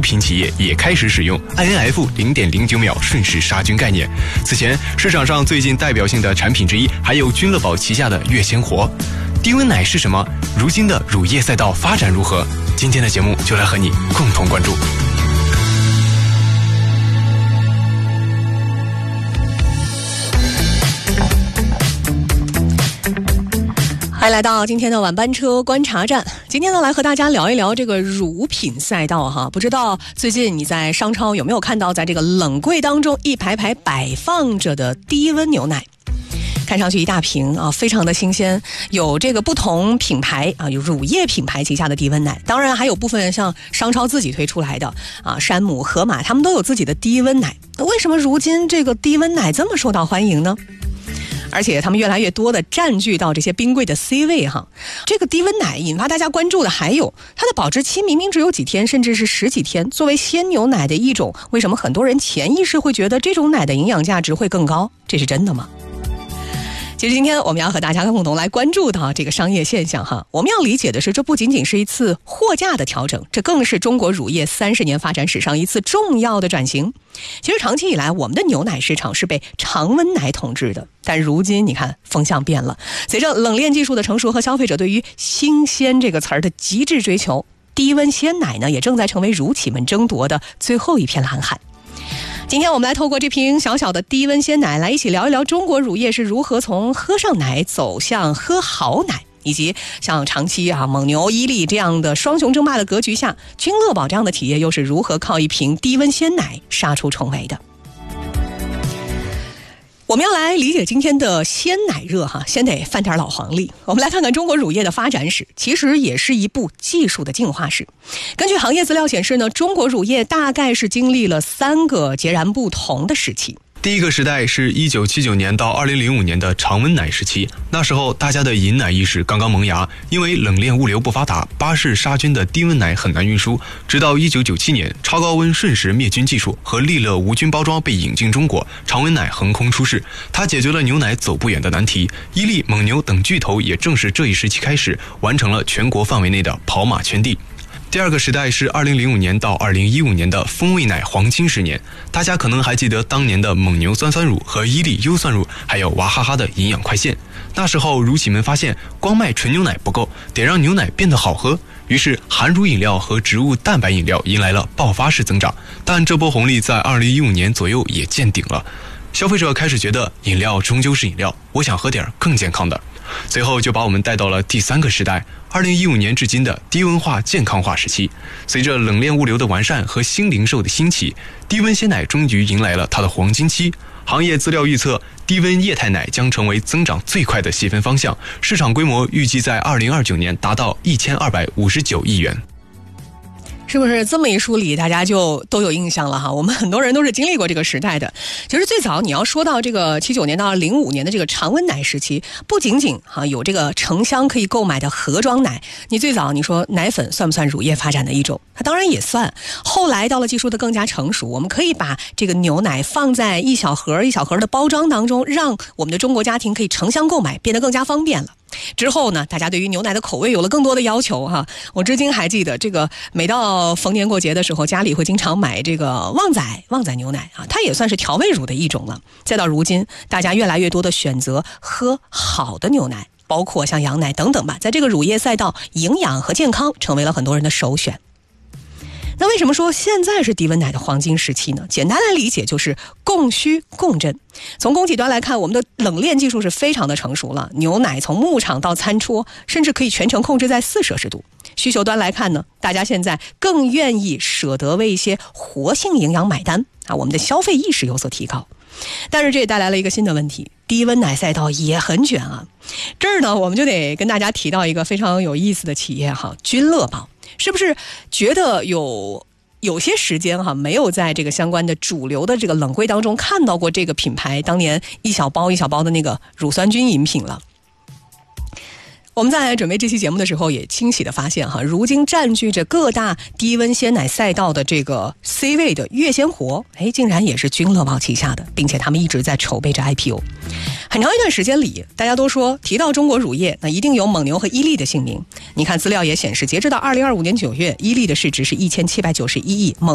品企业也开始使用 INF 0.09秒瞬时杀菌概念。此前，市场上最近代表性的产品之一还有君乐宝旗下的悦鲜活。低温奶是什么？如今的乳业赛道发展如何？今天的节目就来和你共同关注。 欢迎来到今天的晚班车观察站。今天呢，来和大家聊一聊这个乳品赛道哈。不知道最近你在商超有没有看到，在这个冷柜当中一排排摆放着的低温牛奶？看上去一大瓶啊，非常的新鲜，有这个不同品牌啊，有乳业品牌旗下的低温奶，当然还有部分像商超自己推出来的啊，山姆、盒马，他们都有自己的低温奶。那为什么如今这个低温奶这么受到欢迎呢？而且他们越来越多的占据到这些冰柜的 C 位哈。这个低温奶引发大家关注的还有它的保质期明明只有几天，甚至是10几天，作为鲜牛奶的一种，为什么很多人潜意识会觉得这种奶的营养价值会更高？这是真的吗？其实今天我们要和大家共同来关注到这个商业现象哈。我们要理解的是，这不仅仅是一次货架的调整，这更是中国乳业30年发展史上一次重要的转型。其实长期以来，我们的牛奶市场是被常温奶统治的，但如今你看风向变了，随着冷链技术的成熟和消费者对于新鲜这个词儿的极致追求，低温鲜奶呢也正在成为乳企们争夺的最后一片蓝海。今天我们来透过这瓶小小的低温鲜奶来一起聊一聊中国乳业是如何从喝上奶走向喝好奶，以及像长期蒙牛、伊利这样的双雄争霸的格局下，君乐宝这样的企业又是如何靠一瓶低温鲜奶杀出重围的。我们要来理解今天的鲜奶热哈，先得翻点老黄历。我们来看看中国乳业的发展史，其实也是一部技术的进化史。根据行业资料显示呢，中国乳业大概是经历了3个截然不同的时期。 第一个时代是1979年到2005年的常温奶时期，那时候大家的饮奶意识刚刚萌芽，因为冷链物流不发达，巴氏杀菌的低温奶很难运输。直到1997年，超高温瞬时灭菌技术和利乐无菌包装被引进中国，常温奶横空出世，它解决了牛奶走不远的难题。伊利、蒙牛等巨头也正是这一时期开始，完成了全国范围内的跑马圈地。第二个时代是2005年到2015年的风味奶黄金10年，大家可能还记得当年的蒙牛酸酸乳和伊利优酸乳，还有娃哈哈的营养快线。那时候乳企们发现光卖纯牛奶不够，得让牛奶变得好喝，于是含乳饮料和植物蛋白饮料迎来了爆发式增长。但这波红利在2015年左右也见顶了，消费者开始觉得饮料终究是饮料，我想喝点更健康的。随后就把我们带到了第3个时代，2015年至今的低温化健康化时期。随着冷链物流的完善和新零售的兴起，低温鲜奶终于迎来了它的黄金期。行业资料预测，低温液态奶将成为增长最快的细分方向，市场规模预计在2029年达到1259亿元。 是不是这么一梳理，大家就都有印象了哈？我们很多人都是经历过这个时代的。其实最早你要说到这个79年到05年的这个常温奶时期，不仅仅有这个成箱可以购买的盒装奶，你最早你说奶粉算不算乳业发展的一种？它当然也算。后来到了技术的更加成熟，我们可以把这个牛奶放在一小盒一小盒的包装当中，让我们的中国家庭可以成箱购买，变得更加方便了。之后呢，大家对于牛奶的口味有了更多的要求哈。我至今还记得，这个每到逢年过节的时候，家里会经常买这个旺仔牛奶啊，它也算是调味乳的一种了。再到如今，大家越来越多的选择喝好的牛奶，包括像羊奶等等吧，在这个乳业赛道，营养和健康成为了很多人的首选。那为什么说现在是低温奶的黄金时期呢？简单来理解就是供需共振。从供给端来看，我们的冷链技术是非常的成熟了，牛奶从牧场到餐桌，甚至可以全程控制在4摄氏度。需求端来看呢，大家现在更愿意舍得为一些活性营养买单啊，我们的消费意识有所提高。但是这也带来了一个新的问题，低温奶赛道也很卷啊。这儿呢，我们就得跟大家提到一个非常有意思的企业哈，君乐宝。是不是觉得有些时间没有在这个相关的主流的这个冷柜当中看到过这个品牌当年一小包一小包的那个乳酸菌饮品了？我们在准备这期节目的时候也清晰的发现如今占据着各大低温鲜奶赛道的这个 C 位的悦鲜活，竟然也是君乐宝旗下的，并且他们一直在筹备着 IPO。很长一段时间里，大家都说提到中国乳业，那一定有蒙牛和伊利的姓名。你看资料也显示，截至到2025年9月，伊利的市值是1791亿，蒙